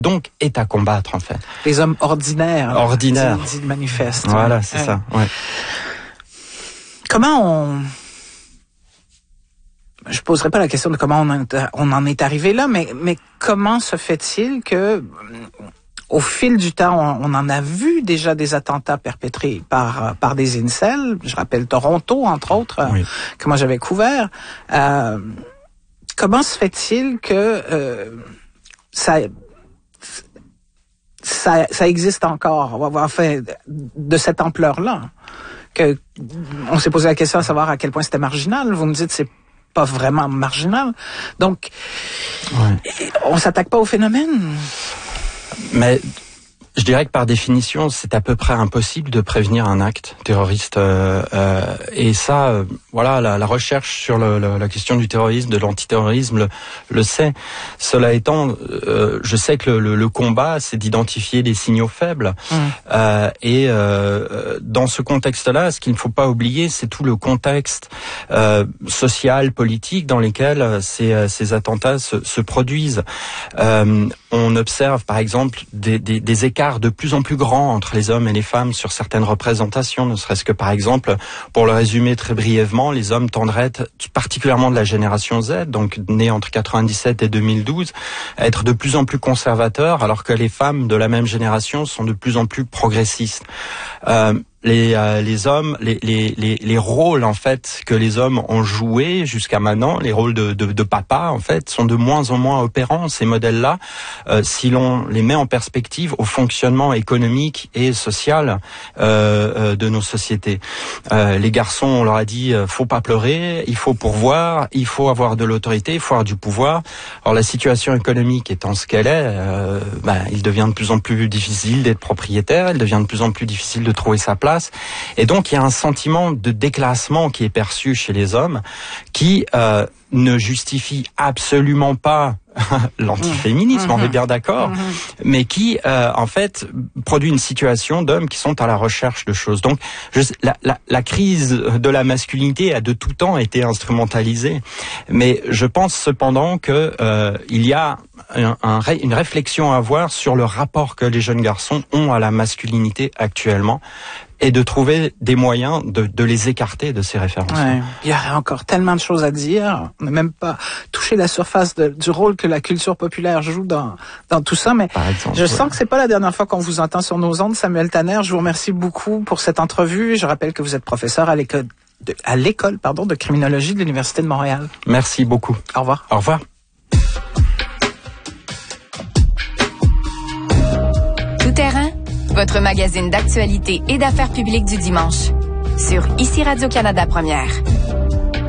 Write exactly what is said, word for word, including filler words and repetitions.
donc est à combattre en fait. Les hommes ordinaires. Ordinaires. Dit, dit le manifeste. Voilà, c'est ouais. ça. Ouais. Comment on... Je poserai pas la question de comment on, en, on en est arrivé là, mais, mais comment se fait-il que, au fil du temps, on, on en a vu déjà des attentats perpétrés par par des incels. Je rappelle Toronto, entre autres, oui. euh, que moi j'avais couvert. Euh, comment se fait-il que euh, ça ça ça existe encore, enfin, de cette ampleur-là? Que on s'est posé la question à savoir à quel point c'était marginal. Vous me dites c'est pas vraiment marginal. Donc, ouais. on s'attaque pas au phénomène. Mais je dirais que par définition, c'est à peu près impossible de prévenir un acte terroriste. Euh, euh, et ça, euh, voilà, la, la recherche sur le, le, la question du terrorisme, de l'antiterrorisme, le, le sait. Cela étant, euh, je sais que le, le, le combat, c'est d'identifier les signaux faibles. Mmh. Euh, et euh, dans ce contexte-là, ce qu'il ne faut pas oublier, c'est tout le contexte euh, social, politique dans lequel ces, ces attentats se, se produisent. Euh, on observe, par exemple, des, des, des écarts de plus en plus grands entre les hommes et les femmes sur certaines représentations, ne serait-ce que par exemple, pour le résumer très brièvement, les hommes tendraient, particulièrement de la génération Z, donc nés entre quatre-vingt-dix-sept et deux mille douze, à être de plus en plus conservateurs, alors que les femmes de la même génération sont de plus en plus progressistes. Euh, les euh, les hommes, les, les les les rôles en fait que les hommes ont joués jusqu'à maintenant, les rôles de de, de papa en fait, sont de moins en moins opérants. Ces modèles-là, euh, si l'on les met en perspective au fonctionnement économique et social euh, euh, de nos sociétés. Euh, les garçons, on leur a dit, euh, faut pas pleurer, il faut pourvoir, il faut avoir de l'autorité, il faut avoir du pouvoir. Alors la situation économique étant ce qu'elle est, euh, bah, il devient de plus en plus difficile d'être propriétaire, il devient de plus en plus difficile de trouver sa place. Et donc, il y a un sentiment de déclassement qui est perçu chez les hommes qui euh, ne justifie absolument pas l'antiféminisme, mmh. on est bien d'accord, mmh. mais qui, euh, en fait, produit une situation d'hommes qui sont à la recherche de choses. Donc, je, la, la, la crise de la masculinité a de tout temps été instrumentalisée, mais je pense cependant que euh, il y a un, un, une réflexion à avoir sur le rapport que les jeunes garçons ont à la masculinité actuellement, et de trouver des moyens de, de les écarter de ces références. Ouais. Il y a encore tellement de choses à dire. On n'a même pas touché la surface de, du rôle que la culture populaire joue dans, dans tout ça. Mais Par exemple, je ouais. sens que c'est pas la dernière fois qu'on vous entend sur nos ondes. Samuel Tanner, je vous remercie beaucoup pour cette entrevue. Je rappelle que vous êtes professeur à l'école de, à l'école, pardon, de criminologie de l'Université de Montréal. Merci beaucoup. Au revoir. Au revoir. Tout terrain, votre magazine d'actualité et d'affaires publiques du dimanche. Sur Ici Radio-Canada Première.